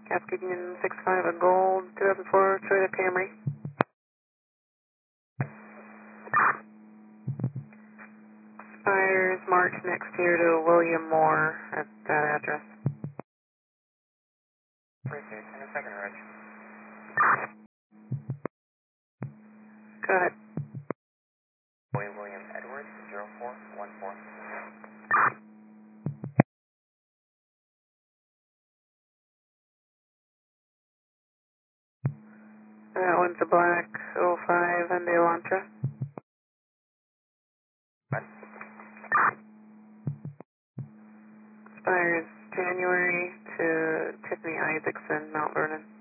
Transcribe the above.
Cascade Union 65, a gold 2004 Toyota Camry. Expires March next year to William Moore at that address. Appreciate it. In a second, Rich. Go ahead. William Edwards, 0414. That one's a black '05 Hyundai Elantra. What? Expires January to Tiffany Isaacson, Mount Vernon.